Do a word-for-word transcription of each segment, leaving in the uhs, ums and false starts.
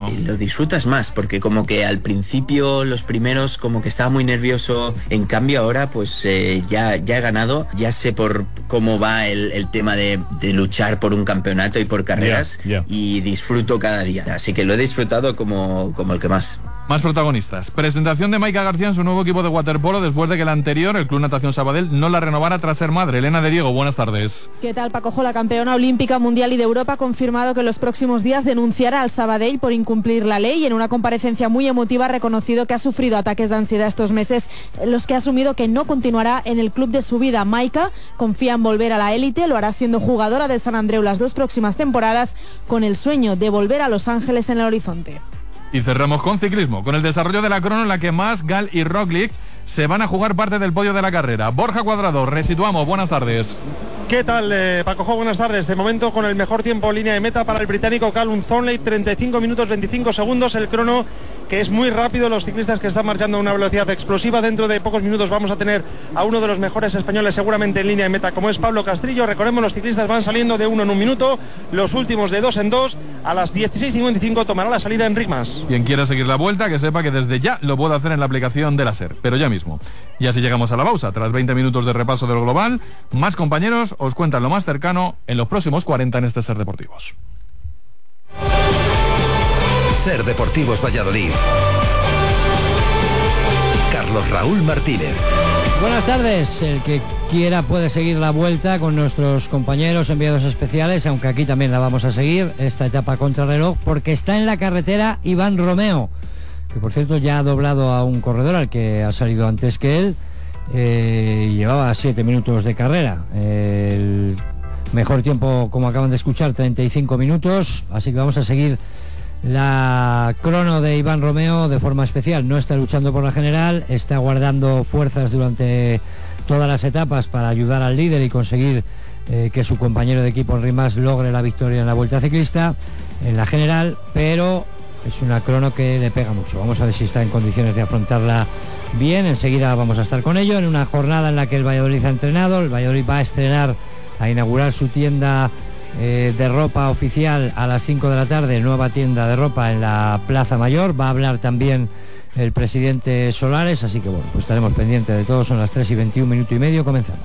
lo disfrutas más, porque como que al principio, los primeros, como que estaba muy nervioso. En cambio ahora, pues eh, ya, ya he ganado, ya sé por cómo va el, el tema de, de luchar por un campeonato y por carreras, yeah, yeah. y disfruto cada día. Así que lo he disfrutado como, como el que más. Más protagonistas. Presentación de Maika García en su nuevo equipo de waterpolo después de que el anterior, el Club Natación Sabadell, no la renovara tras ser madre. Elena de Diego, buenas tardes. ¿Qué tal, Paco? La campeona olímpica, mundial y de Europa ha confirmado que en los próximos días denunciará al Sabadell por incumplir la ley, y en una comparecencia muy emotiva ha reconocido que ha sufrido ataques de ansiedad estos meses, en los que ha asumido que no continuará en el club de su vida. Maika confía en volver a la élite, lo hará siendo jugadora del Sant Andreu las dos próximas temporadas, con el sueño de volver a Los Ángeles en el horizonte. Y cerramos con ciclismo, con el desarrollo de la crono en la que Mas, Gal y Roglic se van a jugar parte del podio de la carrera. Borja Cuadrado, resituamos, buenas tardes. ¿Qué tal, eh, Paco Jo? Buenas tardes. De momento con el mejor tiempo en línea de meta para el británico Callum Thornley, treinta y cinco minutos veinticinco segundos, el crono que es muy rápido, los ciclistas que están marchando a una velocidad explosiva. Dentro de pocos minutos vamos a tener a uno de los mejores españoles seguramente en línea de meta, como es Pablo Castrillo. Recordemos, los ciclistas van saliendo de uno en un minuto, los últimos de dos en dos. A las dieciséis cincuenta y cinco tomará la salida Enric Mas. Quien quiera seguir la vuelta, que sepa que desde ya lo puede hacer en la aplicación de la SER, pero ya mismo. Y así llegamos a la pausa. Tras veinte minutos de repaso de lo global, más compañeros os cuentan lo más cercano en los próximos cuarenta en este SER Deportivos. SER Deportivos Valladolid. Carlos Raúl Martínez. Buenas tardes. El que quiera puede seguir la vuelta con nuestros compañeros enviados especiales, aunque aquí también la vamos a seguir, esta etapa contrarreloj, porque está en la carretera Iván Romeo, que por cierto ya ha doblado a un corredor al que ha salido antes que él, eh, llevaba siete minutos de carrera. El mejor tiempo, como acaban de escuchar, treinta y cinco minutos, así que vamos a seguir la crono de Iván Romeo de forma especial. No está luchando por la general, está guardando fuerzas durante todas las etapas para ayudar al líder y conseguir eh, que su compañero de equipo Enric Mas logre la victoria en la Vuelta Ciclista en la general, pero es una crono que le pega mucho. Vamos a ver si está en condiciones de afrontarla bien. Enseguida vamos a estar con ello en una jornada en la que el Valladolid ha entrenado. El Valladolid va a estrenar, a inaugurar su tienda Eh, de ropa oficial a las cinco de la tarde, nueva tienda de ropa en la Plaza Mayor. Va a hablar también el presidente Solares, así que bueno, pues estaremos pendientes de todo. Son las tres y veintiún, minuto y medio, comenzamos.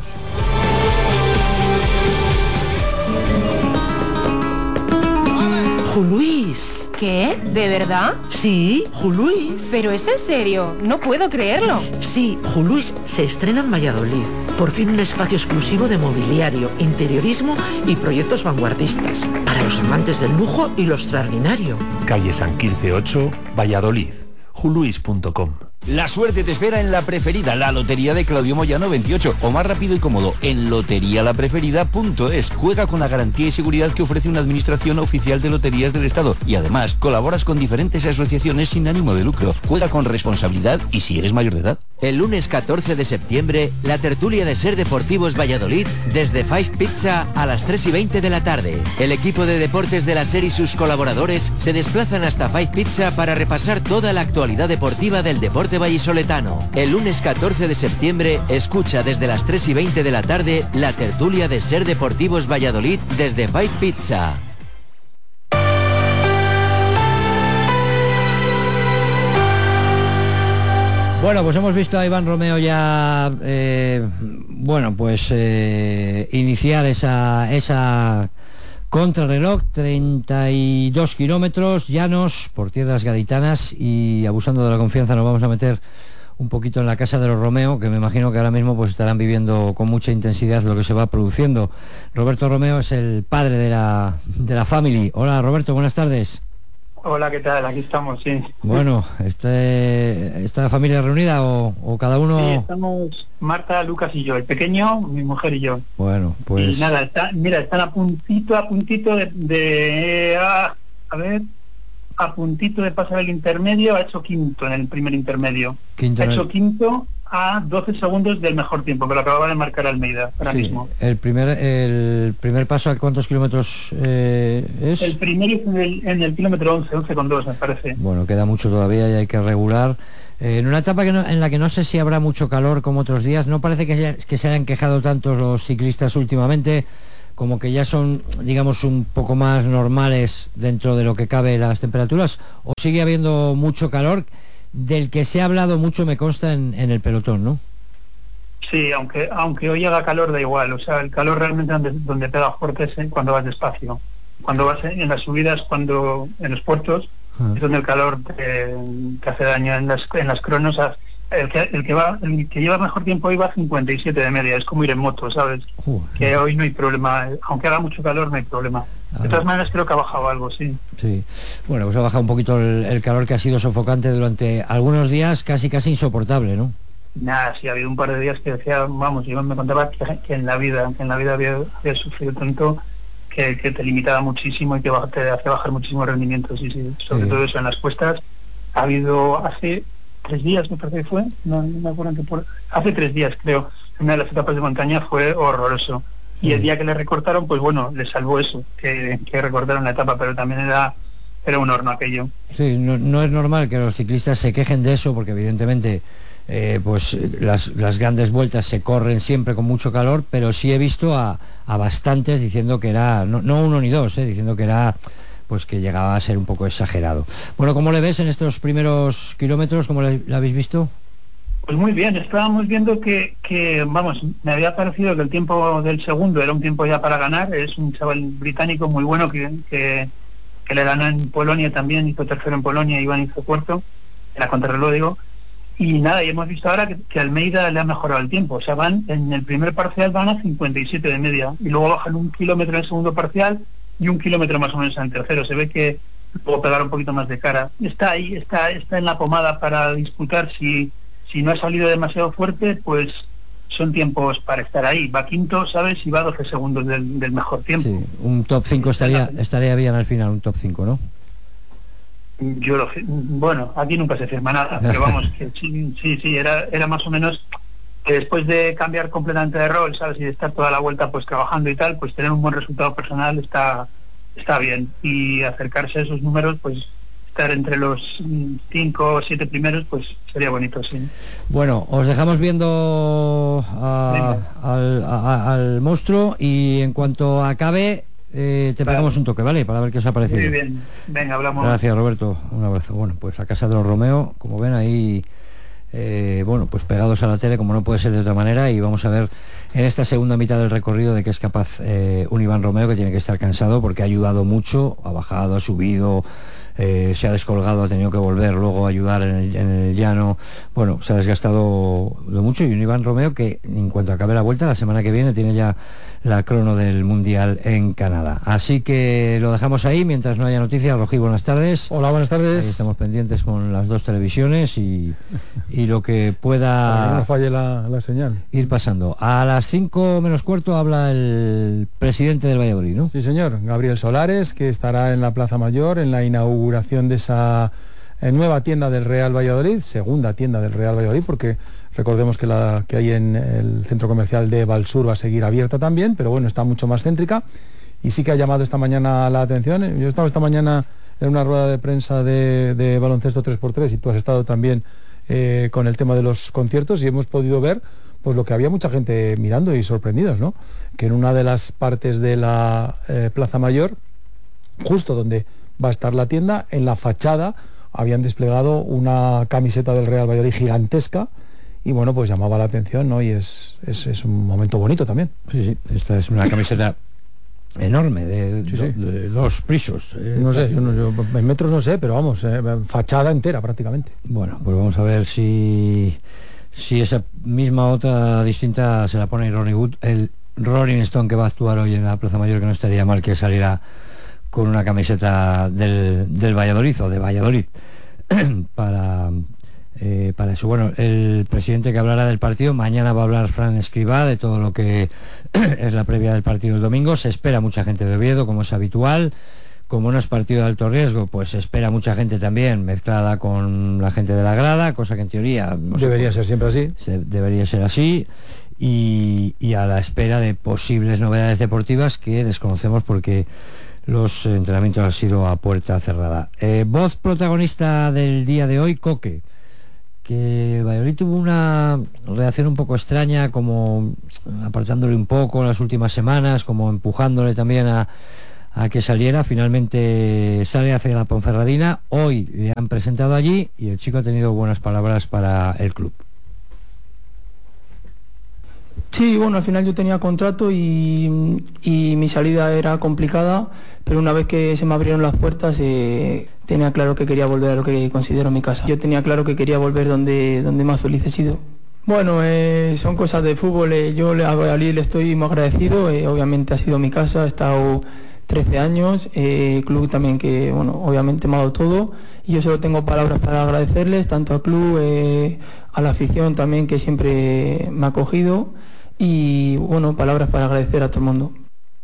Luis. ¿Qué? ¿De verdad? Sí, Luis. Pero es en serio, no puedo creerlo. Sí, Luis se estrena en Valladolid. Por fin un espacio exclusivo de mobiliario, interiorismo y proyectos vanguardistas. Para los amantes del lujo y lo extraordinario. Calle San Quirce ocho, Valladolid. juluis punto com. La suerte te espera en La Preferida, la lotería de Claudio Moyano veintiocho, o más rápido y cómodo, en lotería la preferida punto es. Juega con la garantía y seguridad que ofrece una administración oficial de loterías del Estado y además colaboras con diferentes asociaciones sin ánimo de lucro. Juega con responsabilidad y si eres mayor de edad. El lunes catorce de septiembre, la tertulia de SER Deportivos Valladolid desde Five Pizza a las tres y veinte de la tarde. El equipo de deportes de la SER y sus colaboradores se desplazan hasta Five Pizza para repasar toda la actualidad deportiva del deporte vallisoletano. El lunes catorce de septiembre, escucha desde las tres y veinte de la tarde la tertulia de SER Deportivos Valladolid desde Five Pizza. Bueno, pues hemos visto a Iván Romeo ya, eh, bueno, pues eh, iniciar esa, esa contrarreloj, treinta y dos kilómetros llanos por tierras gaditanas, y abusando de la confianza nos vamos a meter un poquito en la casa de los Romeo, que me imagino que ahora mismo pues estarán viviendo con mucha intensidad lo que se va produciendo. Roberto Romeo es el padre de la, de la family. Hola Roberto, buenas tardes. Hola, ¿qué tal? Aquí estamos, sí. Bueno, este, ¿está familia reunida o, o cada uno...? Sí, estamos Marta, Lucas y yo, el pequeño, mi mujer y yo. Bueno, pues... Y nada, está, mira, están a puntito, a puntito de... de a, a ver, a puntito de pasar el intermedio, ha hecho quinto en el primer intermedio. Quinto ha hecho el... quinto a doce segundos del mejor tiempo, pero acababa de marcar Almeida ahora sí, mismo. El primer el primer paso, ¿a cuántos kilómetros eh, es? El primero es en el, en el kilómetro once, once con dos me parece. Bueno, queda mucho todavía y hay que regular. Eh, en una etapa que no, en la que no sé si habrá mucho calor como otros días, no parece que se, que se hayan quejado tanto los ciclistas últimamente, como que ya son, digamos, un poco más normales dentro de lo que cabe las temperaturas, o sigue habiendo mucho calor, del que se ha hablado mucho, me consta, en, en el pelotón, ¿no? Sí, aunque aunque hoy haga calor da igual, o sea, el calor realmente donde, donde pega fuerte es cuando vas despacio. Cuando vas en las subidas, cuando en los puertos, ah. es donde el calor te, te hace daño. En las en las cronos, el que, el que va el que lleva mejor tiempo hoy va a cincuenta y siete de media, es como ir en moto, ¿sabes? Uh, que sí. Hoy no hay problema, aunque haga mucho calor no hay problema. De todas maneras creo que ha bajado algo, sí. Sí. Bueno, pues ha bajado un poquito el, el calor, que ha sido sofocante durante algunos días, casi casi insoportable, ¿no? Nada, sí, ha habido un par de días que decía, vamos, yo me contaba que, que en la vida, que en la vida había, había sufrido tanto que, que te limitaba muchísimo y que te hace bajar muchísimo rendimiento, sí, sí, sobre sí. todo eso en las cuestas. Ha habido hace tres días, me parece que fue, no, no me acuerdo en qué por... hace tres días creo, en una de las etapas de montaña fue horroroso. Y el día que le recortaron, pues bueno, le salvó eso, que, que recortaron la etapa, pero también era era un horno aquello. Sí, no, no es normal que los ciclistas se quejen de eso, porque evidentemente eh, pues las, las grandes vueltas se corren siempre con mucho calor, pero sí he visto a, a bastantes diciendo que era, no, no uno ni dos, eh, diciendo que era, pues que llegaba a ser un poco exagerado. Bueno, ¿cómo le ves en estos primeros kilómetros? ¿Cómo le, le habéis visto? Pues muy bien, estábamos viendo que, que, vamos, me había parecido que el tiempo del segundo era un tiempo ya para ganar. Es un chaval británico muy bueno que, que, que le ganó en Polonia también, hizo tercero en Polonia, Iván hizo cuarto, en la contrarreloj digo. Y nada, y hemos visto ahora que, que Almeida le ha mejorado el tiempo. O sea, van en el primer parcial van a cincuenta y siete de media y luego bajan un kilómetro en el segundo parcial y un kilómetro más o menos en el tercero. Se ve que luego pegar un poquito más de cara. Está ahí, está, está en la pomada para disputar. Si Si no ha salido demasiado fuerte, pues son tiempos para estar ahí. Va quinto, ¿sabes? Y va a doce segundos del, del mejor tiempo. Sí, un top cinco estaría estaría bien al final, un top cinco, ¿no? Yo lo... Bueno, aquí nunca se firma nada, pero vamos, que sí, sí, sí, era, era más o menos que después de cambiar completamente de rol, ¿sabes? Y de estar toda la vuelta pues trabajando y tal, pues tener un buen resultado personal está, está bien. Y acercarse a esos números, pues estar entre los cinco o siete primeros, pues sería bonito, sí. Bueno, os dejamos viendo a, al, a, al monstruo y en cuanto acabe eh, te vale. pegamos un toque, ¿vale? Para ver qué os ha parecido. Muy bien, venga, hablamos. Gracias, Roberto, un abrazo. Bueno, pues a casa de los Romeo, como ven ahí, eh, bueno, pues pegados a la tele, como no puede ser de otra manera, y vamos a ver en esta segunda mitad del recorrido de qué es capaz eh, un Iván Romeo, que tiene que estar cansado porque ha ayudado mucho, ha bajado, ha subido, Eh, se ha descolgado, ha tenido que volver luego a ayudar en el, en el llano. Bueno, se ha desgastado lo mucho, y un Iván Romeo que en cuanto acabe la vuelta la semana que viene tiene ya la crono del Mundial en Canadá. Así que lo dejamos ahí mientras no haya noticias. Rojí, buenas tardes. Hola, buenas tardes. Ahí estamos pendientes con las dos televisiones y, y lo que pueda para que no falle la, la señal, ir pasando. A las cinco menos cuarto habla el presidente del Valladolid, ¿no? Sí, señor, Gabriel Solares, que estará en la Plaza Mayor en la inauguración de esa eh, nueva tienda del Real Valladolid, segunda tienda del Real Valladolid, porque recordemos que la que hay en el centro comercial de Valsur va a seguir abierta también, pero bueno, está mucho más céntrica, y sí que ha llamado esta mañana la atención. Yo he estado esta mañana en una rueda de prensa de, de baloncesto tres por tres y tú has estado también eh, con el tema de los conciertos, y hemos podido ver pues lo que había mucha gente mirando y sorprendidos, ¿no? Que en una de las partes de la eh, Plaza Mayor, justo donde va a estar la tienda, en la fachada habían desplegado una camiseta del Real Valladolid gigantesca, y bueno, pues llamaba la atención, ¿no? Y es, es, es un momento bonito también. Sí, sí, esta es una camiseta enorme, de, sí, sí. de, de dos pisos. Eh, no sé, yo no, yo, en metros no sé, pero vamos, eh, fachada entera prácticamente. Bueno, pues vamos a ver si, si esa misma otra distinta se la pone Ronnie Wood, el Rolling Stone, que va a actuar hoy en la Plaza Mayor, que no estaría mal que saliera con una camiseta del, del Valladolid o de Valladolid para, eh, para eso. Bueno, el presidente que hablará del partido, mañana va a hablar Fran Escribá de todo lo que es la previa del partido del domingo. Se espera mucha gente de Oviedo, como es habitual. Como no es partido de alto riesgo, pues se espera mucha gente también mezclada con la gente de la grada, cosa que en teoría no debería sé, ser siempre así. Se, debería ser así. Y, y a la espera de posibles novedades deportivas que desconocemos porque los entrenamientos han sido a puerta cerrada. Eh, voz protagonista del día de hoy, Coque. que el Valladolid tuvo una reacción un poco extraña, como apartándole un poco en las últimas semanas, como empujándole también a, a que saliera. Finalmente sale hacia la Ponferradina, hoy le han presentado allí y el chico ha tenido buenas palabras para el club. Sí, bueno, al final yo tenía contrato y, y mi salida era complicada, pero una vez que se me abrieron las puertas eh, tenía claro que quería volver a lo que considero mi casa. Yo tenía claro que quería volver donde, donde más feliz he sido. Bueno, eh, son cosas de fútbol, eh, yo a Valladolid le estoy muy agradecido, eh, obviamente ha sido mi casa, he estado trece años, eh, club también que, bueno, obviamente me ha dado todo y yo solo tengo palabras para agradecerles, tanto al club, eh, a la afición también que siempre me ha acogido. Y bueno, palabras para agradecer a todo el mundo.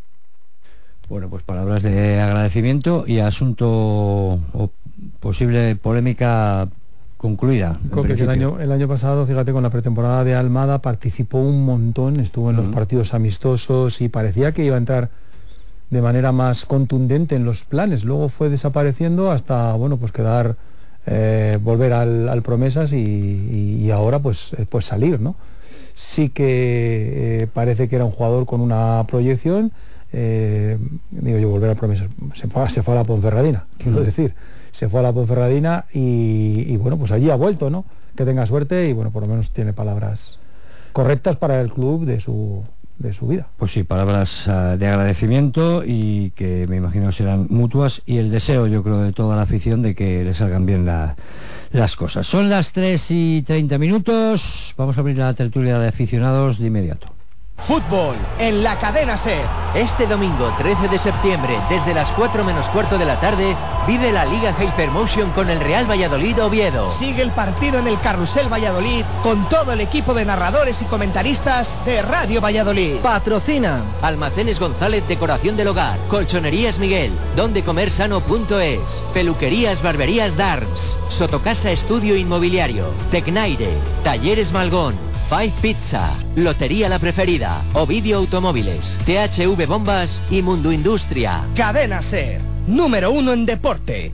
Bueno, pues palabras de agradecimiento y asunto o posible polémica concluida. El año, el año pasado, fíjate, con la pretemporada de Almada participó un montón, estuvo en uh-huh. los partidos amistosos y parecía que iba a entrar de manera más contundente en los planes. Luego fue desapareciendo hasta, bueno, pues quedar, eh, volver al, al Promesas y, y, y ahora pues, pues salir, ¿no? Sí que eh, parece que era un jugador con una proyección, eh, digo yo, volver a Promesas, se fue, se fue a la Ponferradina, quiero mm. decir, se fue a la Ponferradina y, y bueno, pues allí ha vuelto, ¿no? Que tenga suerte y bueno, por lo menos tiene palabras correctas para el club de su, de su vida. Pues sí, palabras uh, de agradecimiento y que me imagino serán mutuas y el deseo, yo creo, de toda la afición de que le salgan bien la... las cosas. Son las tres y treinta minutos. Vamos a abrir la tertulia de aficionados de inmediato. Fútbol en la cadena SER. Este domingo trece de septiembre, desde las cuatro menos cuarto de la tarde, vive la Liga Hypermotion con el Real Valladolid Oviedo. Sigue el partido en el Carrusel Valladolid con todo el equipo de narradores y comentaristas de Radio Valladolid. Patrocinan Almacenes González, decoración del hogar, Colchonerías Miguel, donde comer sano punto es, Peluquerías Barberías Darms, Sotocasa Estudio Inmobiliario, Tecnaire, Talleres Malgón, Five Pizza, Lotería La Preferida, Ovidio Automóviles, T H V Bombas y Mundo Industria. Cadena SER, número uno en deporte.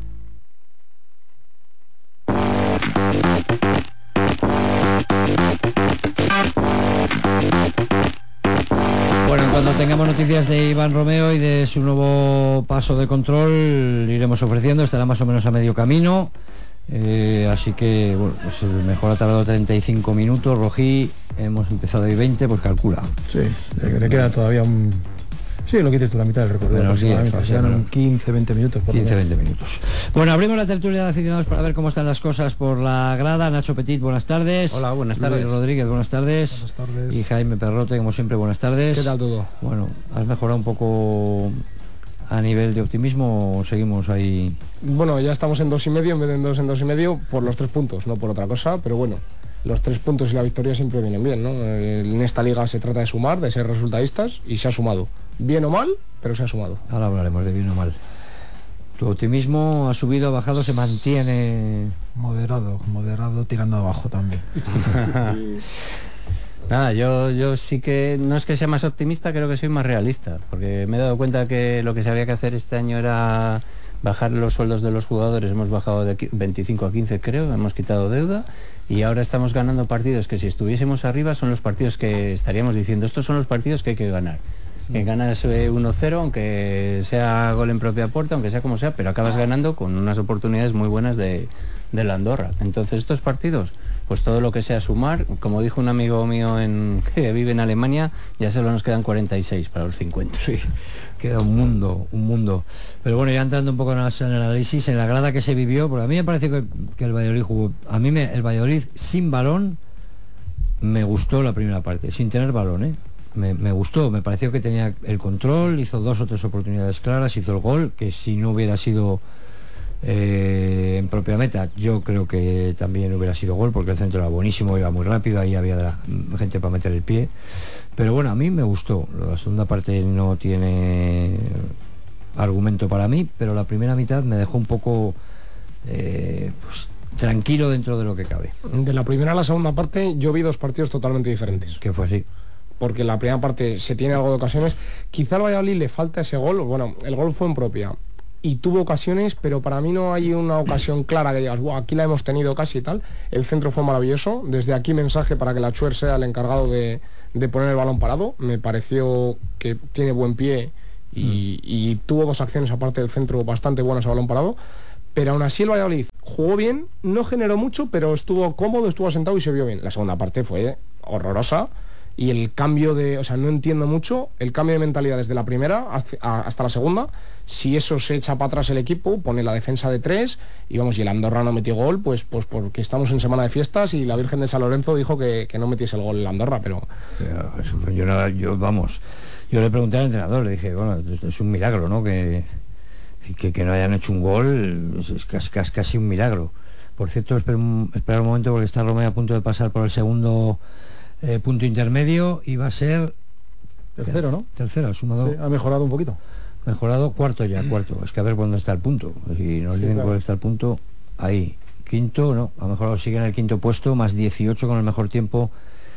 Bueno, cuando tengamos noticias de Iván Romeo y de su nuevo paso de control, iremos ofreciendo, estará más o menos a medio camino. Eh, así que, bueno, pues el mejor ha tardado treinta y cinco minutos, Rojí, hemos empezado hoy veinte, pues calcula. Sí, le, le queda todavía un... Sí, lo quites tú, la mitad del recorrido. Bueno, sí, quedan quince, veinte minutos. Por quince, veinte minutos. Bueno, abrimos la tertulia de aficionados para ver cómo están las cosas por la grada. Nacho Petit, buenas tardes. Hola, buenas tardes. Luis Rodríguez, buenas tardes. Buenas tardes. Y Jaime Perrote, como siempre, buenas tardes. ¿Qué tal todo? Bueno, ¿has mejorado un poco a nivel de optimismo o seguimos ahí? Bueno, ya estamos en dos y medio, en vez de en dos en dos y medio, por los tres puntos, no por otra cosa, pero bueno, los tres puntos y la victoria siempre vienen bien, ¿no? En esta liga se trata de sumar, de ser resultadistas, y se ha sumado. Bien o mal, pero se ha sumado. Ahora hablaremos de bien o mal. ¿Tu optimismo ha subido, ha bajado, se mantiene? Moderado, moderado tirando abajo también. Nada, yo, yo sí que, no es que sea más optimista, creo que soy más realista, porque me he dado cuenta que lo que se había que hacer este año era bajar los sueldos de los jugadores, hemos bajado de veinticinco a quince creo, hemos quitado deuda y ahora estamos ganando partidos que si estuviésemos arriba son los partidos que estaríamos diciendo, estos son los partidos que hay que ganar. Que ganas eh, uno cero, aunque sea gol en propia puerta, aunque sea como sea, pero acabas ganando con unas oportunidades muy buenas de, de la Andorra. Entonces estos partidos, pues todo lo que sea sumar, como dijo un amigo mío en, que vive en Alemania, ya solo nos quedan cuarenta y seis para los cincuenta. Sí, queda un mundo, un mundo. Pero bueno, ya entrando un poco en el análisis, en la grada que se vivió, porque a mí me parece que, que el Valladolid jugó, a mí me, el Valladolid sin balón me gustó la primera parte, sin tener balón, ¿eh? Me, me gustó, me pareció que tenía el control, hizo dos o tres oportunidades claras, hizo el gol, que si no hubiera sido eh, en propia meta, yo creo que también hubiera sido gol, porque el centro era buenísimo, iba muy rápido, ahí había de la, gente para meter el pie. Pero bueno, a mí me gustó. La segunda parte no tiene argumento para mí, pero la primera mitad me dejó un poco eh, pues, tranquilo dentro de lo que cabe. De la primera a la segunda parte yo vi dos partidos totalmente diferentes. Que fue así. Porque la primera parte se tiene algo de ocasiones, quizá al Valladolid le falta ese gol, bueno, el gol fue en propia, y tuvo ocasiones, pero para mí no hay una ocasión clara que digas, wow, aquí la hemos tenido casi y tal. El centro fue maravilloso. Desde aquí mensaje para que la Chuer sea el encargado de, de poner el balón parado. Me pareció que tiene buen pie y, mm. y tuvo dos acciones aparte del centro bastante buenas a balón parado. Pero aún así el Valladolid jugó bien, no generó mucho, pero estuvo cómodo, estuvo asentado y se vio bien. La segunda parte fue horrorosa. Y el cambio de, o sea, no entiendo mucho el cambio de mentalidad desde la primera hasta la segunda. Si eso se echa para atrás el equipo, pone la defensa de tres y vamos, y el Andorra no metió gol, pues, pues porque estamos en semana de fiestas y la Virgen de San Lorenzo dijo que, que no metiese el gol el Andorra, pero... Yo, no, yo, vamos, yo le pregunté al entrenador, le dije, bueno, es un milagro, ¿no? Que, que, que no hayan hecho un gol, es, es casi, casi, casi un milagro. Por cierto, espera un, espera un momento porque está Romeo a punto de pasar por el segundo... Eh, punto intermedio y va a ser tercero, ¿no? Tercero, ha sumado. Sí, ha mejorado un poquito. Mejorado cuarto ya, cuarto. Es que a ver cuándo está el punto. Si nos sí, dicen claro. cuándo está el punto, ahí. Quinto, no, ha mejorado, sigue en el quinto puesto, más dieciocho con el mejor tiempo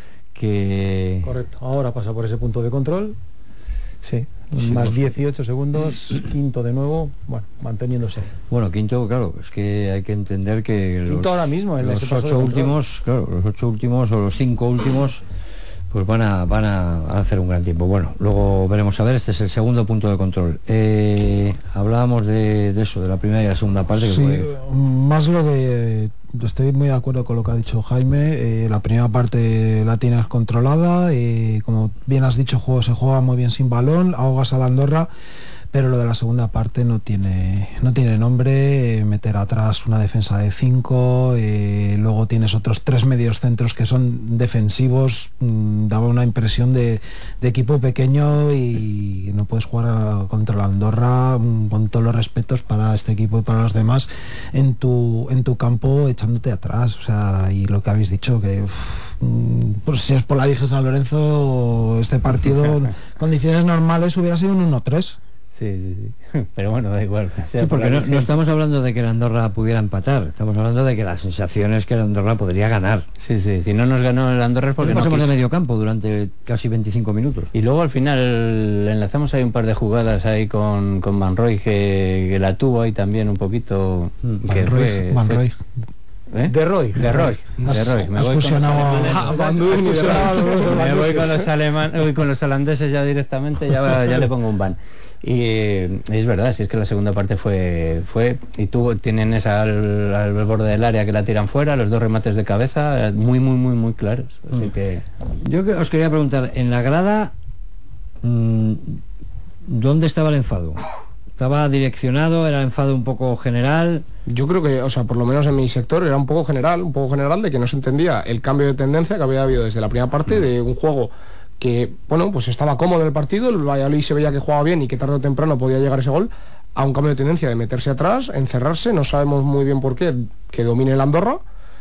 que... Correcto, ahora pasa por ese punto de control. Sí, sí más pues... dieciocho segundos, quinto de nuevo, bueno, manteniéndose. Bueno, quinto, claro, es que hay que entender que quinto los, ahora mismo en los ocho últimos, claro, los ocho últimos o los cinco últimos, pues van a van a hacer un gran tiempo. Bueno, luego veremos a ver, este es el segundo punto de control. Eh, hablábamos de, de eso, de la primera y la segunda parte. Que sí, fue... más lo de... Estoy muy de acuerdo con lo que ha dicho Jaime. Eh, la primera parte la tienes controlada, eh, como bien has dicho, juego se juega muy bien sin balón, ahogas a la Andorra, pero lo de la segunda parte no tiene no tiene nombre. Eh, meter atrás una defensa de cinco, eh, luego tienes otros tres medios centros que son defensivos, mmm, daba una impresión de, de equipo pequeño y no puedes jugar a, contra la Andorra, mmm, con todos los respetos para este equipo y para los demás, en tu en tu campo echándote atrás. O sea, y lo que habéis dicho, que uff, pues si es por la Virgen San Lorenzo, este partido en condiciones normales hubiera sido un uno tres. Sí, sí, sí. Pero bueno, da igual. Sí, porque no, no estamos hablando de que el Andorra pudiera empatar, estamos hablando de que la sensación es que el Andorra podría ganar. Sí, sí, si no nos ganó el Andorra es porque no pasamos quiso. de medio campo durante casi veinticinco minutos. Y luego al final enlazamos ahí un par de jugadas ahí con, con Van Roy que, que la tuvo ahí también un poquito. Mm, que Van Roy, fue, Van fue, Roy. ¿Eh? De Roy. De Roy. De Roy. Me voy con los alemanes. Me voy con los alemanes, con los holandeses ya directamente, ya, ya le pongo un ban. Y eh, es verdad, si es que la segunda parte fue fue y tuvo tienen esa al, al borde del área que la tiran fuera, los dos remates de cabeza muy muy muy muy claros. Así que yo os quería preguntar, en la grada, mmm, ¿dónde estaba el enfado? ¿Estaba direccionado? ¿Era enfado un poco general? Yo creo que, o sea, por lo menos en mi sector era un poco general, un poco general de que no se entendía el cambio de tendencia que había habido desde la primera parte de un juego que, bueno, pues estaba cómodo en el partido, el Valladolid se veía que jugaba bien y que tarde o temprano podía llegar ese gol, a un cambio de tendencia de meterse atrás, encerrarse, no sabemos muy bien por qué, que domine el Andorra,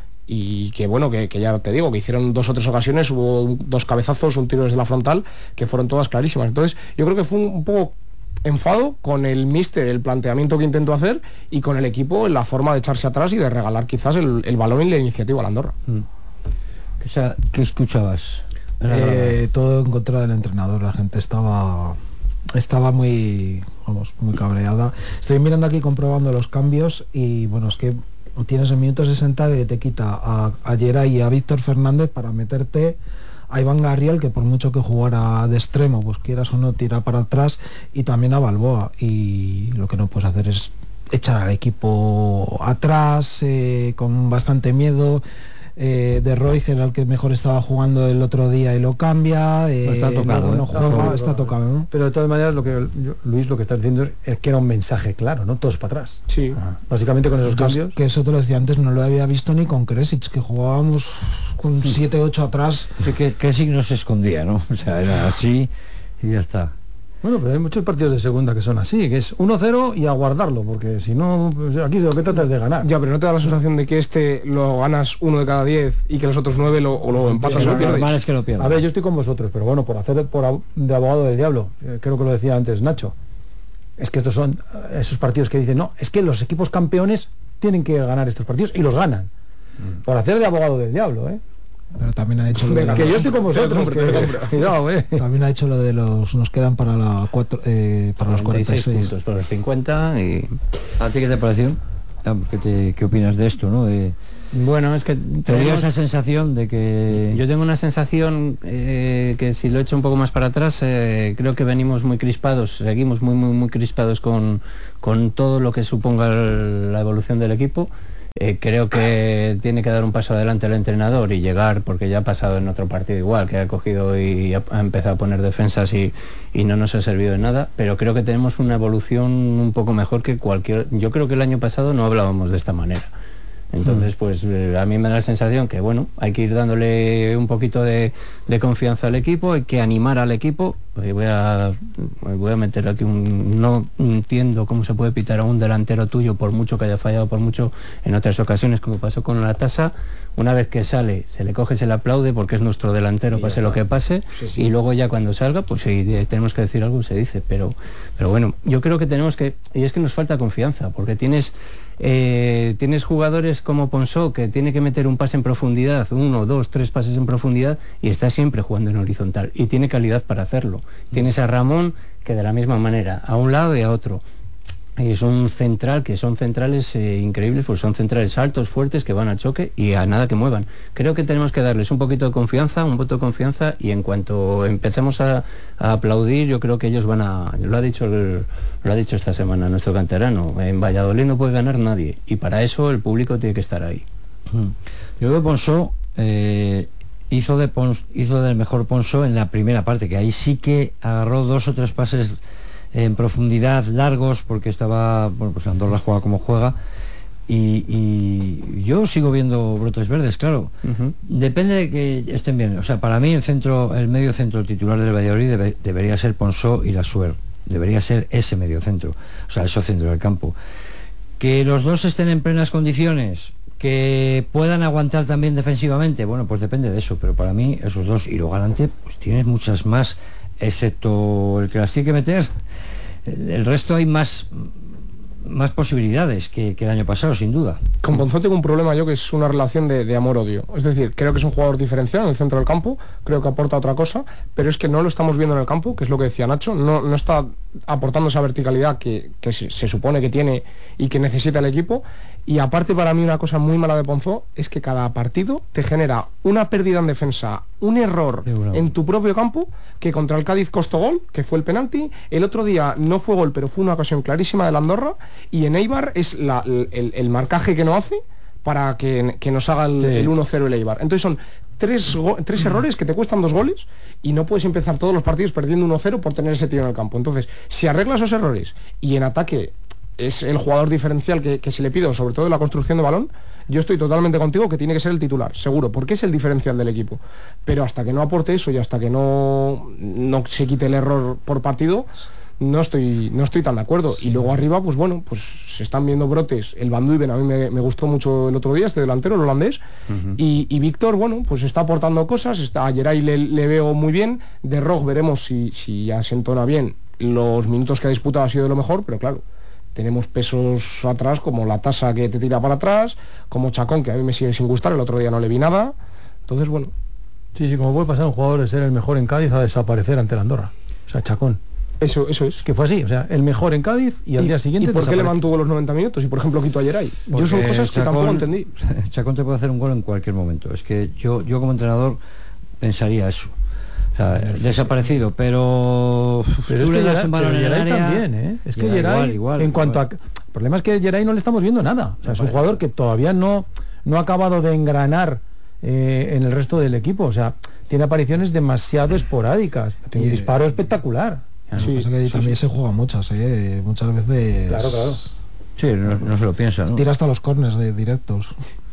y que bueno, que, que ya te digo, que hicieron dos o tres ocasiones, hubo dos cabezazos, un tiro desde la frontal, que fueron todas clarísimas. Entonces, yo creo que fue un, un poco enfado con el míster, el planteamiento que intentó hacer, y con el equipo en la forma de echarse atrás y de regalar quizás el, el balón y la iniciativa al Andorra. Mm. ¿Qué, sea, ¿Qué escuchabas? Eh, todo en contra del entrenador. La gente estaba estaba muy vamos muy cabreada. Estoy mirando aquí, comprobando los cambios, y bueno, es que tienes en minuto sesenta que te quita a, a Geray y a Víctor Fernández para meterte a Iván Garriel, que por mucho que jugara de extremo, pues quieras o no, tira para atrás, y también a Balboa, y lo que no puedes hacer es echar al equipo atrás, eh, con bastante miedo. Eh, de Roy, que era el que mejor estaba jugando el otro día, y lo cambia, eh, no está tocado, no, ¿eh? no juega, está, está tocado, ¿no? Pero de todas maneras, lo que yo, Luis, lo que está diciendo es que era un mensaje claro, ¿no? Todos para atrás. Sí. Ajá. Básicamente con esos Entonces, cambios. Que eso te lo decía antes, no lo había visto ni con Kresic, que jugábamos con siete ocho atrás. Sí, que Kresic no se escondía, ¿no? O sea, era así y ya está. Bueno, pero hay muchos partidos de segunda que son así, que es uno cero y a guardarlo, porque si no, pues aquí de lo que tratas de ganar. Ya, pero ¿no te da la sensación de que este lo ganas uno de cada diez y que los otros nueve lo, o lo empatas o lo pierdes? Normal es que lo pierdas. A ver, yo estoy con vosotros, pero bueno, por hacer por de abogado del diablo, eh, creo que lo decía antes Nacho, es que estos son eh, esos partidos que dicen, no, es que los equipos campeones tienen que ganar estos partidos y los ganan. Mm. Por hacer de abogado del diablo, ¿eh? Pero también ha hecho lo Venga, de que yo estoy con vosotros, que- cuidado, eh. También ha hecho lo de los nos quedan para la cuatro, eh, para los cuarenta y seis puntos por los cincuenta y ¿a ti qué te pareció? ¿Qué, te, qué opinas de esto, no? De... Bueno, es que te dio esa sensación de que yo tengo una sensación eh, que si lo echo un poco más para atrás, eh, creo que venimos muy crispados, seguimos muy muy muy crispados con, con todo lo que suponga el, la evolución del equipo. Eh, creo que tiene que dar un paso adelante el entrenador y llegar, porque ya ha pasado en otro partido igual, que ha cogido y ha, ha empezado a poner defensas y, y no nos ha servido de nada, pero creo que tenemos una evolución un poco mejor que cualquier... Yo creo que el año pasado no hablábamos de esta manera. Entonces, pues eh, a mí me da la sensación que, bueno, hay que ir dándole un poquito de, de confianza al equipo, hay que animar al equipo. Eh, voy a voy a meter aquí un... No entiendo cómo se puede pitar a un delantero tuyo, por mucho que haya fallado, por mucho en otras ocasiones, como pasó con la Tasa. Una vez que sale, se le coge, se le aplaude, porque es nuestro delantero, pase lo que pase, sí, sí. Y luego ya cuando salga, pues si tenemos que decir algo, se dice. Pero, pero bueno, yo creo que tenemos que... Y es que nos falta confianza, porque tienes... Eh, tienes jugadores como Ponsó, que tiene que meter un pase en profundidad, uno, dos, tres pases en profundidad, y está siempre jugando en horizontal y tiene calidad para hacerlo. Mm. Tienes a Ramón, que de la misma manera, a un lado y a otro. Y es un central, que son centrales eh, increíbles, pues son centrales altos, fuertes, que van a choque y a nada que muevan. Creo que tenemos que darles un poquito de confianza, un voto de confianza, y en cuanto empecemos a, a aplaudir, yo creo que ellos van a... Lo ha dicho el, lo ha dicho esta semana nuestro canterano, en Valladolid no puede ganar nadie, y para eso el público tiene que estar ahí. Yo creo que Ponsó eh, hizo, de Pons, hizo del mejor Ponsó en la primera parte, que ahí sí que agarró dos o tres pases en profundidad largos, porque estaba, bueno, pues Andorra juega como juega, y, y yo sigo viendo brotes verdes, claro. Uh-huh. Depende de que estén bien. O sea, para mí el centro, el medio centro titular del Valladolid debe, debería ser Ponsó y Lasuer. Debería ser ese medio centro, o sea, ese centro del campo. Que los dos estén en plenas condiciones, que puedan aguantar también defensivamente, bueno, pues depende de eso, pero para mí esos dos, y luego adelante, pues tienes muchas más, excepto el que las tiene que meter. El resto hay más más posibilidades que, que el año pasado, sin duda. Con Ponzó tengo un problema yo, que es una relación de, de amor-odio. Es decir, creo que es un jugador diferencial en el centro del campo, creo que aporta otra cosa, pero es que no lo estamos viendo en el campo, que es lo que decía Nacho, no, no está aportando esa verticalidad que, que se, se supone que tiene y que necesita el equipo. Y aparte, para mí una cosa muy mala de Ponzó es que cada partido te genera una pérdida en defensa, un error en tu propio campo, que contra el Cádiz costó gol, que fue el penalti. El otro día no fue gol, pero fue una ocasión clarísima de la Andorra. Y en Eibar es la, el, el marcaje que no hace para que, que nos haga el, sí. el uno cero el Eibar. Entonces son tres, tres errores que te cuestan dos goles, y no puedes empezar todos los partidos perdiendo uno cero por tener ese tiro en el campo. Entonces, si arreglas esos errores y en ataque es el jugador diferencial que, que se le pide, sobre todo en la construcción de balón, yo estoy totalmente contigo que tiene que ser el titular, seguro, porque es el diferencial del equipo. Pero hasta que no aporte eso y hasta que no, no se quite el error por partido, no estoy no estoy tan de acuerdo. Sí. Y luego arriba, pues bueno, pues se están viendo brotes. El Van Duiven a mí me, me gustó mucho el otro día, este delantero, el holandés. Uh-huh. Y, y Víctor, bueno, pues está aportando cosas. Está, a Geray le, le veo muy bien. De Rog veremos si, si ya se entona bien. Los minutos que ha disputado ha sido de lo mejor, pero claro, tenemos pesos atrás como la Tasa, que te tira para atrás, como Chacón, que a mí me sigue sin gustar, el otro día no le vi nada. Entonces, bueno. Sí, sí, como puede pasar un jugador de ser el mejor en Cádiz a desaparecer ante la Andorra. O sea, Chacón. Eso, eso es. Que fue así, o sea, el mejor en Cádiz y al ¿Y, día siguiente... ¿Y por qué le mantuvo los noventa minutos y por ejemplo quitó a Geray? Yo son cosas que Chacón, tampoco entendí. Chacón te puede hacer un gol en cualquier momento. Es que yo, yo como entrenador pensaría eso. O sea, desaparecido, pero, pero tú es que le das Geray, un balón en el área, también, ¿eh? Es que Geray, Geray, igual, igual, en cuanto igual. a... El problema es que Geray no le estamos viendo nada. O sea, es un jugador que todavía no, no ha acabado de engranar eh, en el resto del equipo. O sea, tiene apariciones demasiado esporádicas. Tiene un disparo espectacular. Claro, sí, pasa que sí, también sí. se juega muchas, ¿eh? Muchas veces... Claro, claro. Sí, no, no se lo piensa, ¿no? Tira hasta los corners de directos.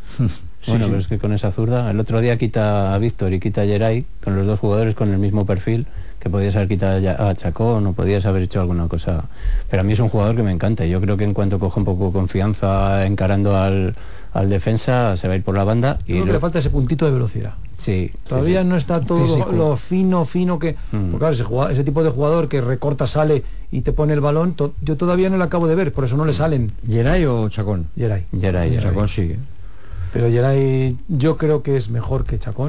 Sí, bueno, sí. Pero es que con esa zurda, el otro día quita a Víctor y quita a Geray, con los dos jugadores con el mismo perfil, que podías haber quitado a Chacón o podías haber hecho alguna cosa. Pero a mí es un jugador que me encanta, y yo creo que en cuanto coja un poco de confianza encarando al, al defensa, se va a ir por la banda. Y creo que lo... le falta ese puntito de velocidad. Sí. Todavía sí, sí. no está todo lo, lo fino, fino que... Mm. Porque claro, ese, jugador, ese tipo de jugador que recorta, sale y te pone el balón, to, yo todavía no lo acabo de ver, por eso no le salen. ¿Geray o Chacón? Geray. Geray, Chacón sí. Pero Geray yo creo que es mejor que Chacón.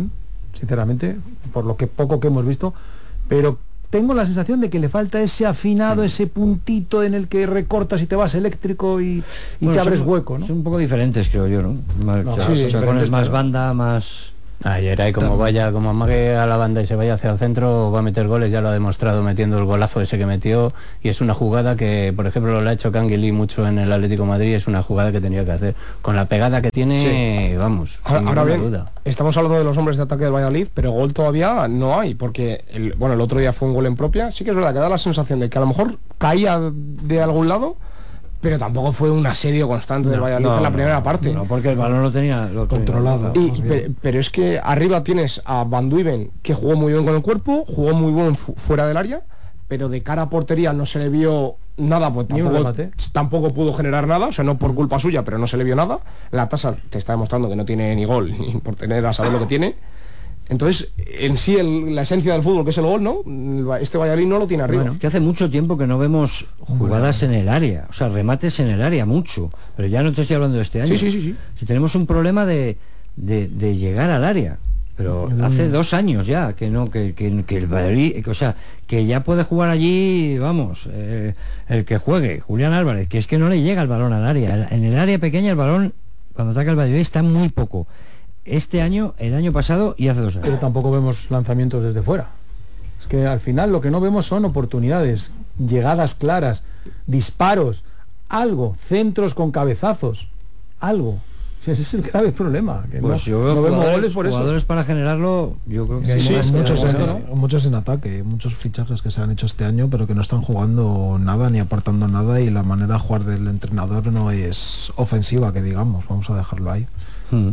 sinceramente, por lo que poco que hemos visto, pero tengo la sensación de que le falta ese afinado, ese puntito en el que recortas y te vas eléctrico y, y bueno, te abres son, hueco, ¿no? Son un poco diferentes, creo yo, ¿no? Más, no o sea, sí, o sea, pones más pero... banda, más... Ayer hay como vaya, como amague a la banda y se vaya hacia el centro, va a meter goles, ya lo ha demostrado metiendo el golazo ese que metió, y es una jugada que, por ejemplo, lo ha hecho Canguilí mucho en el Atlético de Madrid, es una jugada que tenía que hacer. Con la pegada que tiene, sí. vamos, ahora, sin ahora bien, duda. Estamos hablando de los hombres de ataque del Valladolid, pero gol todavía no hay, porque el, bueno, el otro día fue un gol en propia, sí que es verdad que da la sensación de que a lo mejor caía de algún lado, pero tampoco fue un asedio constante no, del Valladolid no, en la primera no, parte. No, porque el balón lo tenía lo controlado. Y, pero, pero es que arriba tienes a Van Duiven, que jugó muy bien con el cuerpo, jugó muy bien fu fuera del área, pero de cara a portería no se le vio nada, pues tampoco, tampoco pudo generar nada, o sea, no por culpa suya, pero no se le vio nada. La tasa te está demostrando que no tiene ni gol, ni por tener a saber lo que tiene. Entonces, en sí, el, la esencia del fútbol, que es el gol, ¿no? Este Valladolid no lo tiene arriba. Bueno, que hace mucho tiempo que no vemos jugadas en el área, o sea, remates en el área, mucho. Pero ya no te estoy hablando de este año. Sí, sí, sí. sí. Si tenemos un problema de, de, de llegar al área. Pero mm. hace dos años ya que no, que, que, que el Valladolid, o sea, que ya puede jugar allí, vamos, eh, el que juegue, Julián Álvarez, que es que no le llega el balón al área. En el área pequeña el balón, cuando ataca el Valladolid, está muy poco. Este año, el año pasado y hace dos años. Pero tampoco vemos lanzamientos desde fuera. Es que al final lo que no vemos son oportunidades, llegadas claras, disparos, algo, centros con cabezazos, algo. Ese es el grave problema. Que pues no, yo veo no vemos goles por jugadores eso. Para generarlo, yo creo que sí, sí, hay muchos, en, ¿no? muchos en ataque, muchos fichajes que se han hecho este año, pero que no están jugando nada ni aportando nada, y la manera de jugar del entrenador no es ofensiva, que digamos, vamos a dejarlo ahí. Hmm.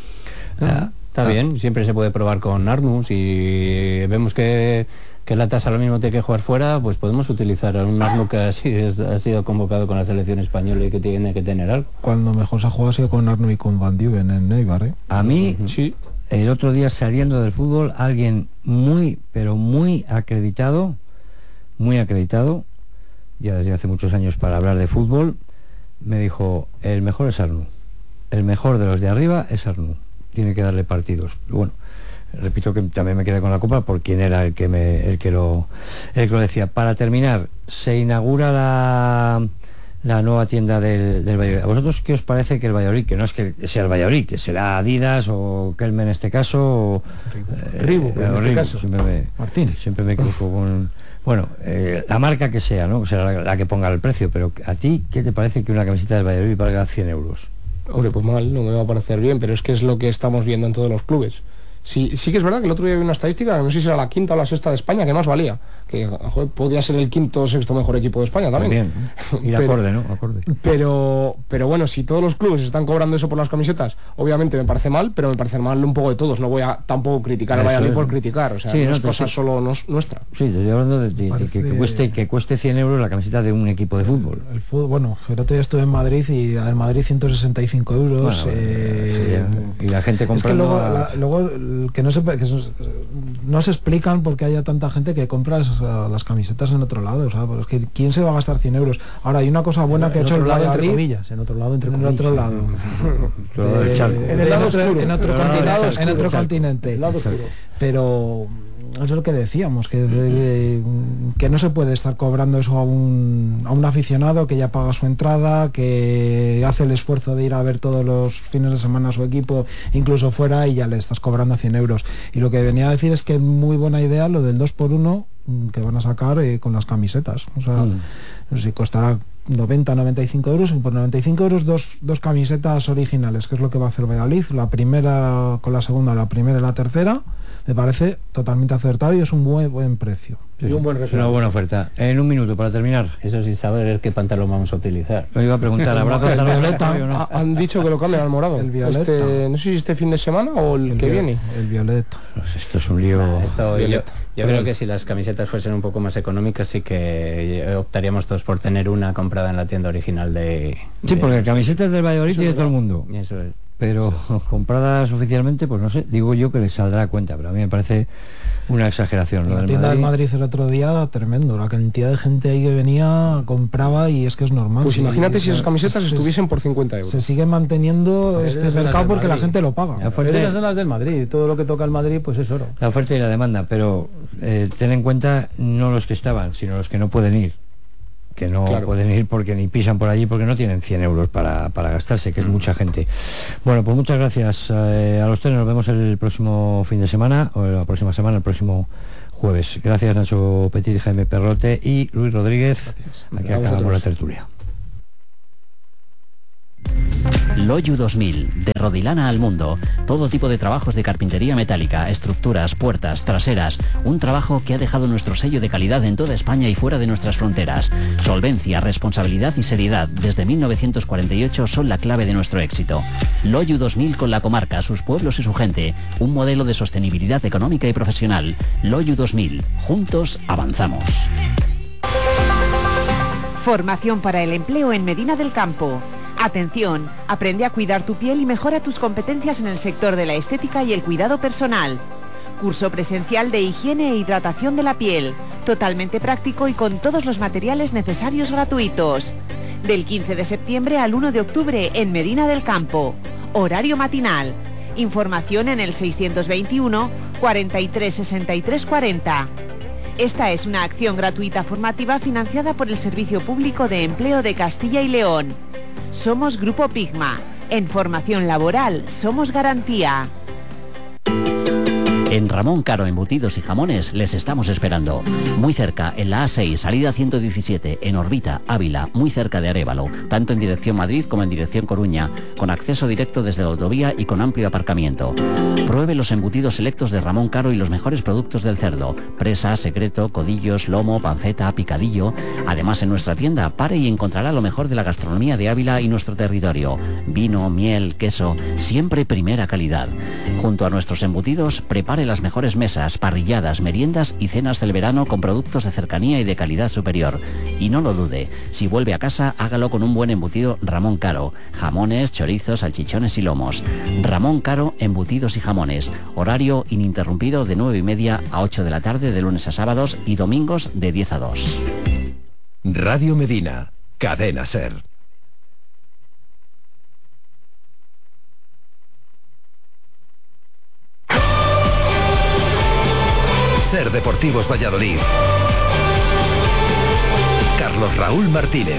Ah, está ah. bien, siempre se puede probar con Arnus, y vemos que, que la tasa lo mismo tiene que jugar fuera, pues podemos utilizar a un Arnus que ha sido, ha sido convocado con la selección española y que tiene que tener algo. Cuando mejor se ha jugado ha sido con Arnus y con Van Duven en Eibar, ¿eh? A mí, uh-huh. sí. El otro día, saliendo del fútbol, alguien muy, pero muy acreditado, muy acreditado, ya desde hace muchos años para hablar de fútbol, me dijo, el mejor es Arnus, el mejor de los de arriba es Arnus. Tiene que darle partidos. Bueno, repito que también me quedé con la copa por quien era el que me el que lo el que lo decía. Para terminar, se inaugura la, la nueva tienda del, del Valladolid. ¿A vosotros qué os parece que el Valladolid, que no es que sea el Valladolid, que será Adidas o Kelme en este caso, o Reebok, eh, en este caso siempre me, Martínez. Siempre me equivoco con bueno, eh, la marca que sea, ¿no? Será la, la que ponga el precio, pero a ti, ¿qué te parece que una camiseta del Valladolid valga cien euros? Hombre, pues mal, no me va a parecer bien, pero es que es lo que estamos viendo en todos los clubes. Sí, sí que es verdad que el otro día vi una estadística, no sé si era la quinta o la sexta de España, que más valía. Que joder, podía ser el quinto o sexto mejor equipo de España también. Bien, y acorde, ¿no? Acorde. Pero, pero bueno, si todos los clubes están cobrando eso por las camisetas, obviamente me parece mal, pero me parece mal un poco de todos. No voy a tampoco criticar al Valladolid por criticar, o sea, sí, no, no es cosa sí. solo nos, nuestra. Sí, te estoy hablando de, de, de que, que, cueste, que cueste cien euros la camiseta de un equipo de fútbol. El fútbol, bueno, el otro día estuve en Madrid y en Madrid ciento sesenta y cinco euros. Bueno, eh, sí, y la gente compra. Es que luego, la, luego que no se que se, no se explican por qué haya tanta gente que compra las, las camisetas en otro lado, o sea, pues es que ¿quién se va a gastar cien euros? Ahora hay una cosa buena en, que ha hecho el Valladolid, entre comillas, en otro lado, entre en comillas. el otro lado, eh, en el lado oscuro, en otro, continente, en otro continente, pero eso es lo que decíamos, que, de, de, que no se puede estar cobrando eso a un, a un aficionado que ya paga su entrada, que hace el esfuerzo de ir a ver todos los fines de semana a su equipo, incluso fuera, y ya le estás cobrando cien euros. Y lo que venía a decir es que es muy buena idea lo del dos por uno que van a sacar eh, con las camisetas. O sea, mm. no sé si costará noventa, noventa y cinco euros, y por noventa y cinco euros dos, dos camisetas originales, que es lo que va a hacer Valladolid, la primera con la segunda, la primera y la tercera. Me parece totalmente acertado y es un buen buen precio. Sí, y un buen es una buena oferta. En un minuto, para terminar. Eso sin saber qué pantalón vamos a utilizar. Me iba a preguntar, ¿habrá pantalón violeta? No? Han dicho que lo cambian al morado. El violeta. Este, no sé si este fin de semana o el, el que viene. El violeta. Pues esto es un lío. Nah, esto, yo yo creo que si las camisetas fuesen un poco más económicas, sí que optaríamos todos por tener una comprada en la tienda original de... Sí, de porque camisetas del Valladolid tiene todo el mundo. Eso es. pero compradas oficialmente, pues no sé, digo yo que les saldrá a cuenta, pero a mí me parece una exageración. Lo la del tienda Madrid. del Madrid el otro día, tremendo, la cantidad de gente ahí que venía, compraba y es que es normal. Pues imagínate y, si esas camisetas se, estuviesen por cincuenta euros. Se sigue manteniendo Pero este esas son las mercado del porque la Madrid. gente lo paga. La oferta- Pero esas son las del Madrid, todo lo que toca el Madrid pues es oro. La oferta y la demanda, pero eh, ten en cuenta no los que estaban, sino los que no pueden ir. Que no Claro. pueden ir porque ni pisan por allí porque no tienen cien euros para, para gastarse, que es mucha gente. Bueno, pues muchas gracias eh, a los tres, nos vemos el próximo fin de semana, o la próxima semana, el próximo jueves. Gracias Nacho Petit, Jaime Perrote y Luis Rodríguez. Aquí A acabamos vosotros. la tertulia. Loyu dos mil, de Rodilana al mundo. Todo tipo de trabajos de carpintería metálica, estructuras, puertas, traseras. Un trabajo que ha dejado nuestro sello de calidad en toda España y fuera de nuestras fronteras. Solvencia, responsabilidad y seriedad desde mil novecientos cuarenta y ocho son la clave de nuestro éxito. Loyu dos mil con la comarca, sus pueblos y su gente. Un modelo de sostenibilidad económica y profesional. Loyu dos mil. Juntos avanzamos. Formación para el empleo en Medina del Campo. Atención, aprende a cuidar tu piel y mejora tus competencias en el sector de la estética y el cuidado personal. Curso presencial de higiene e hidratación de la piel, totalmente práctico y con todos los materiales necesarios gratuitos. Del quince de septiembre al uno de octubre en Medina del Campo. Horario matinal. Información en el seiscientos veintiuno, cuarenta y tres, sesenta y tres, cuarenta. Esta es una acción gratuita formativa financiada por el Servicio Público de Empleo de Castilla y León. Somos Grupo Pigma. En formación laboral somos garantía. En Ramón Caro Embutidos y Jamones les estamos esperando. Muy cerca, en la A seis, salida ciento diecisiete, en Orbita, Ávila, muy cerca de Arévalo, tanto en dirección Madrid como en dirección Coruña, con acceso directo desde la autovía y con amplio aparcamiento. Pruebe los embutidos selectos de Ramón Caro y los mejores productos del cerdo: presa, secreto, codillos, lomo, panceta, picadillo. Además, en nuestra tienda pare y encontrará lo mejor de la gastronomía de Ávila y nuestro territorio: vino, miel, queso, siempre primera calidad. Junto a nuestros embutidos, prepare las mejores mesas, parrilladas, meriendas y cenas del verano con productos de cercanía y de calidad superior. Y no lo dude, si vuelve a casa, hágalo con un buen embutido Ramón Caro: jamones, chorizos, salchichones y lomos. Ramón Caro Embutidos y Jamones. Horario ininterrumpido de nueve y media a ocho de la tarde de lunes a sábados y domingos de diez a dos. Radio Medina, Cadena Ser. Ser Deportivos Valladolid. Carlos Raúl Martínez.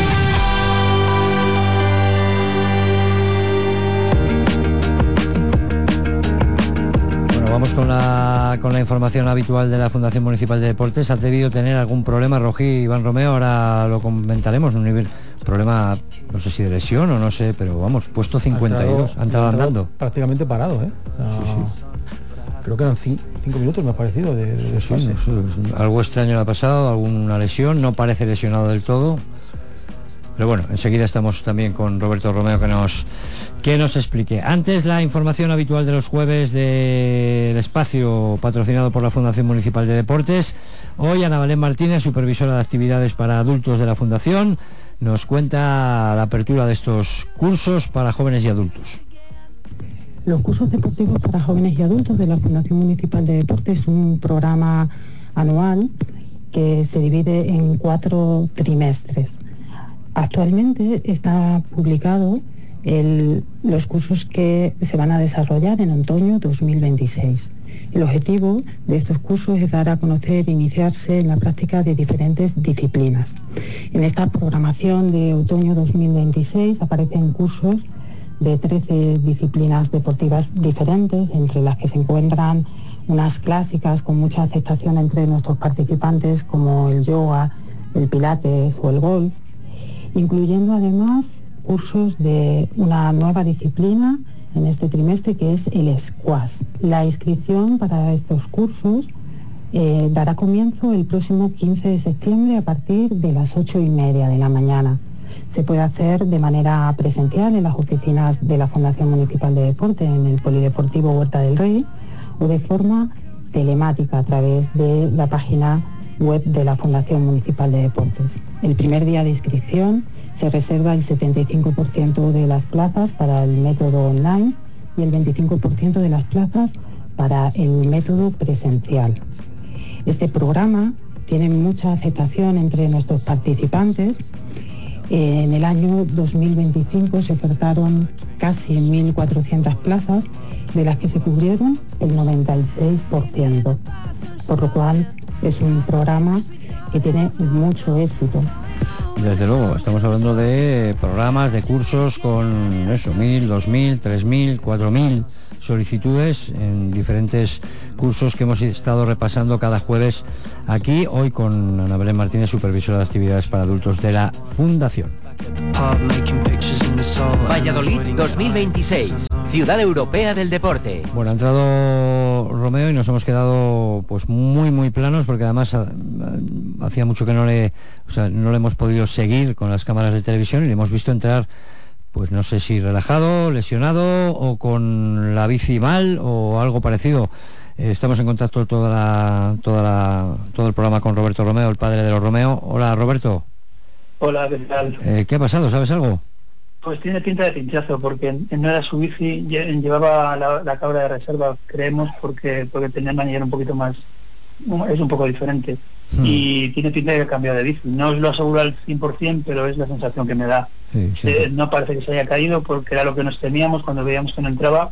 Bueno, vamos con la, con la información habitual de la Fundación Municipal de Deportes. Ha debido tener algún problema Rojí Iván Romeo, ahora lo comentaremos, un nivel problema, no sé si de lesión o no sé, pero vamos, puesto cincuenta y dos, ha entrado andando. Prácticamente parado, ¿eh? Ah, sí, sí. Creo que eran cinco, cinco minutos, me ha parecido, de, de Sí, desfase. no sé, algo extraño le ha pasado, alguna lesión, no parece lesionado del todo. Pero bueno, enseguida estamos también con Roberto Romeo que nos, que nos explique. Antes, la información habitual de los jueves del espacio patrocinado por la Fundación Municipal de Deportes. Hoy Ana Belén Martínez, supervisora de actividades para adultos de la Fundación, nos cuenta la apertura de estos cursos para jóvenes y adultos. Los cursos deportivos para jóvenes y adultos de la Fundación Municipal de Deportes es un programa anual que se divide en cuatro trimestres. Actualmente está publicado el, los cursos que se van a desarrollar en otoño dos mil veintiséis. El objetivo de estos cursos es dar a conocer e iniciarse en la práctica de diferentes disciplinas. En esta programación de otoño dos mil veintiséis aparecen cursos de trece disciplinas deportivas diferentes, entre las que se encuentran unas clásicas con mucha aceptación entre nuestros participantes, como el yoga, el pilates o el golf, incluyendo además cursos de una nueva disciplina en este trimestre, que es el squash. La inscripción para estos cursos eh, dará comienzo el próximo quince de septiembre a partir de las ocho y media de la mañana. Se puede hacer de manera presencial en las oficinas de la Fundación Municipal de Deportes, en el Polideportivo Huerta del Rey, o de forma telemática a través de la página web de la Fundación Municipal de Deportes. El primer día de inscripción se reserva el setenta y cinco por ciento de las plazas para el método online y el veinticinco por ciento de las plazas para el método presencial. Este programa tiene mucha aceptación entre nuestros participantes. En el año dos mil veinticinco se ofertaron casi mil cuatrocientas plazas, de las que se cubrieron el noventa y seis por ciento, por lo cual es un programa que tiene mucho éxito. Desde luego, estamos hablando de programas, de cursos con eso, mil, dos mil, tres mil, cuatro mil solicitudes en diferentes cursos que hemos estado repasando cada jueves aquí, hoy con Ana Belén Martínez, supervisora de actividades para adultos de la Fundación. Valladolid dos mil veintiséis, Ciudad Europea del Deporte. Bueno, ha entrado Romeo y nos hemos quedado pues muy muy planos, porque además a, a, hacía mucho que no le, o sea, no le hemos podido seguir con las cámaras de televisión y le hemos visto entrar, pues no sé si relajado, lesionado o con la bici mal o algo parecido. Eh, estamos en contacto toda la, toda la, todo el programa con Roberto Romeo, el padre de los Romeo. Hola, Roberto. Hola, ¿qué tal? Eh, ¿Qué ha pasado? ¿Sabes algo? Pues tiene pinta de pinchazo, porque no era su bici, llevaba la, la cabra de reserva, creemos, porque porque tenía manillar un poquito más, es un poco diferente. Hmm. Y tiene pinta de que ha cambiado de bici. No os lo aseguro al cien por ciento, pero es la sensación que me da. Sí, sí. Eh, no parece que se haya caído, porque era lo que nos temíamos cuando veíamos que no entraba.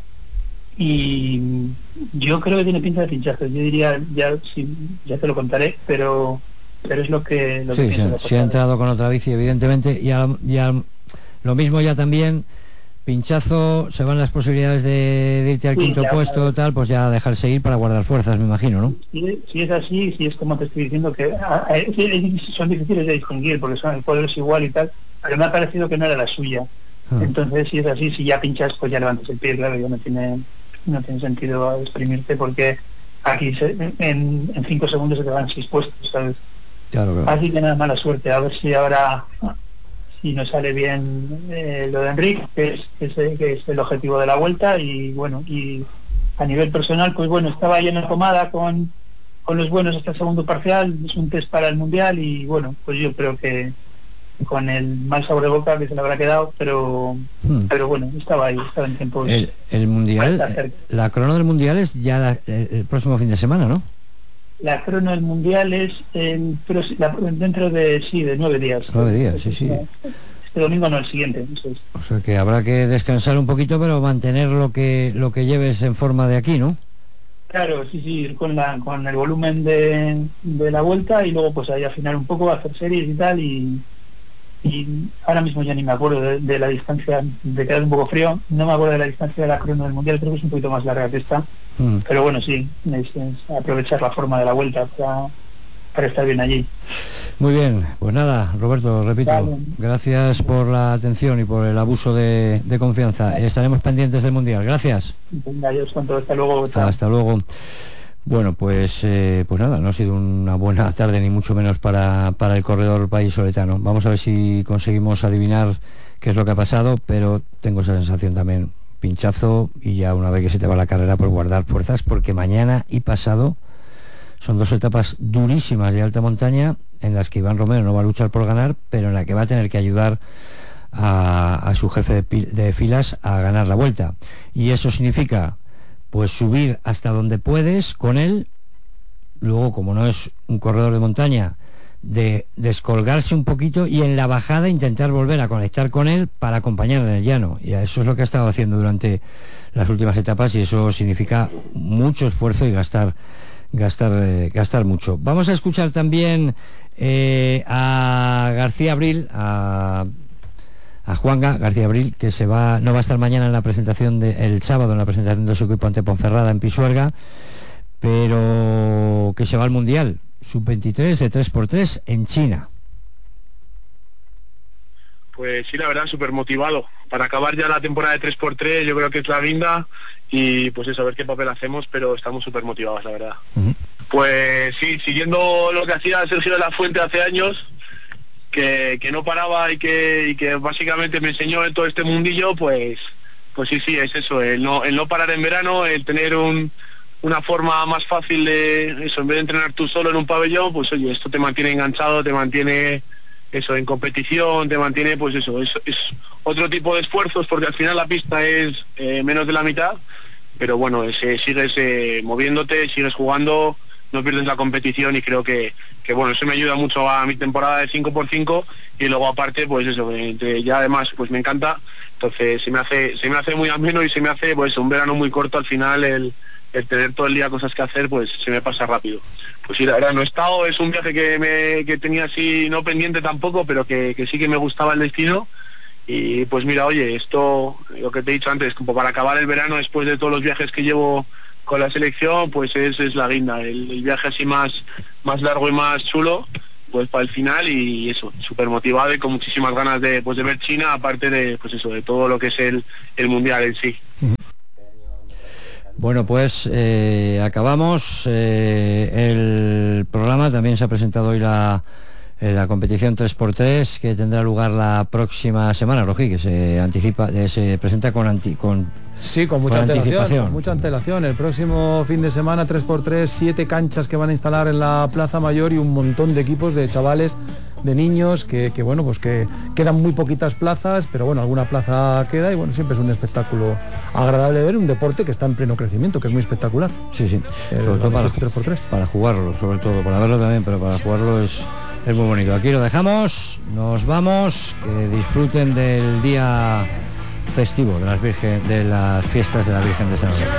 Y yo creo que tiene pinta de pinchazo. Yo diría, ya, sí, ya te lo contaré, pero... pero es lo que, lo sí, que sí, se ha entrado con otra bici, evidentemente, y a, y a, lo mismo ya también, pinchazo, se van las posibilidades de, de irte al sí, quinto ya, puesto, claro. Tal, pues ya dejarse ir para guardar fuerzas, me imagino, ¿no? Si, si es así, si es como te estoy diciendo, que a, a, son difíciles de distinguir, porque son el poder es igual y tal, pero me ha parecido que no era la suya. Ah. Entonces, si es así, si ya pinchas, pues ya levantas el pie, claro, ya no tiene, no tiene sentido exprimirte, porque aquí se, en, en cinco segundos se te van seis puestos, ¿sabes? Claro, claro. Así que nada, mala suerte, a ver si ahora si nos sale bien eh, lo de Enrique, que es, que, es, que es el objetivo de la vuelta. Y bueno, y a nivel personal, pues bueno, estaba ahí en la pomada con, con los buenos hasta el segundo parcial, es un test para el Mundial, y bueno, pues yo creo que con el mal sabor de boca que se le habrá quedado, pero hmm. pero bueno, estaba ahí, estaba en tiempos. El, el Mundial, la crono del Mundial es ya la, el, el próximo fin de semana, ¿no? La crono del Mundial es en, pero la, dentro de sí de nueve días. Nueve días, sí, sí. Este domingo no, el siguiente. Eso es. O sea que habrá que descansar un poquito, pero mantener lo que lo que lleves en forma de aquí, ¿no? Claro, sí, sí, ir con la con el volumen de, de la vuelta, y luego pues ahí afinar un poco, hacer series y tal, y, y ahora mismo ya ni me acuerdo de, de la distancia, de quedar un poco frío, no me acuerdo de la distancia de la crono del Mundial, creo que es un poquito más larga que esta. Mm. Pero bueno, sí, es, es aprovechar la forma de la vuelta para, para estar bien allí. Muy bien, pues nada, Roberto, repito, vale. Gracias por la atención y por el abuso de, de confianza. Vale. Estaremos pendientes del Mundial. Gracias. Venga, yo os cuento. Hasta luego. Chao. Hasta luego. Bueno, pues eh, pues nada, no ha sido una buena tarde, ni mucho menos para, para el corredor vallisoletano. Vamos a ver si conseguimos adivinar qué es lo que ha pasado, pero tengo esa sensación también. Pinchazo, y ya una vez que se te va la carrera, por guardar fuerzas, porque mañana y pasado son dos etapas durísimas de alta montaña en las que Iván Romero no va a luchar por ganar, pero en la que va a tener que ayudar a, a su jefe de, de filas a ganar la vuelta. Y eso significa pues subir hasta donde puedes con él, luego como no es un corredor de montaña, de descolgarse un poquito y en la bajada intentar volver a conectar con él para acompañarle en el llano. Y eso es lo que ha estado haciendo durante las últimas etapas, y eso significa mucho esfuerzo y gastar gastar eh, gastar mucho. Vamos a escuchar también eh, a García Abril, a, a Juanga García Abril, que se va no va a estar mañana en la presentación de, el sábado en la presentación de su equipo ante Ponferrada en Pisuerga, pero que se va al Mundial sub veintitrés de tres por tres en China. Pues sí, la verdad, súper motivado para acabar ya la temporada de tres por tres. Yo creo que es la guinda, y pues eso, a ver qué papel hacemos, pero estamos súper motivados, la verdad. Uh-huh. Pues sí, siguiendo lo que hacía Sergio de la Fuente hace años, que, que no paraba y que, y que básicamente me enseñó en todo este mundillo, pues pues sí, sí, es eso, el no, el no parar en verano, el tener un una forma más fácil de eso, en vez de entrenar tú solo en un pabellón, pues oye, esto te mantiene enganchado, te mantiene eso en competición, te mantiene pues eso, es, es otro tipo de esfuerzos, porque al final la pista es eh, menos de la mitad, pero bueno, es, eh, sigues eh, moviéndote, sigues jugando, no pierdes la competición, y creo que, que bueno, eso me ayuda mucho a mi temporada de cinco por cinco, y luego aparte pues eso, eh, ya además pues me encanta, entonces se me hace se me hace muy ameno, y se me hace pues un verano muy corto al final. el el tener todo el día cosas que hacer, pues se me pasa rápido. Pues sí, la verdad, no he estado, es un viaje que me que tenía así, no pendiente tampoco, pero que, que sí que me gustaba el destino. Y pues mira, oye, esto, lo que te he dicho antes, como para acabar el verano, después de todos los viajes que llevo con la selección, pues es, es la guinda, el, el viaje así más, más largo y más chulo, pues para el final, y eso, súper motivado y con muchísimas ganas de, pues de ver China, aparte de, pues eso, de todo lo que es el, el mundial en sí. Bueno, pues eh, acabamos eh, el programa. También se ha presentado hoy la, eh, la competición tres por tres, que tendrá lugar la próxima semana, Rogi, que se anticipa, eh, se presenta con, anti, con Sí, con mucha con antelación, anticipación. con mucha antelación. El próximo fin de semana, tres por tres, siete canchas que van a instalar en la Plaza Mayor, y un montón de equipos de chavales, de niños, que, que bueno, pues que quedan muy poquitas plazas, pero bueno, alguna plaza queda, y bueno, siempre es un espectáculo agradable de ver, un deporte que está en pleno crecimiento, que es muy espectacular. Sí, sí, El sobre todo para, tres por tres. para jugarlo, sobre todo, para verlo también, pero para jugarlo es, es muy bonito. Aquí lo dejamos, nos vamos, que disfruten del día festivo de las Virgen, de las fiestas de la Virgen de San Lorenzo.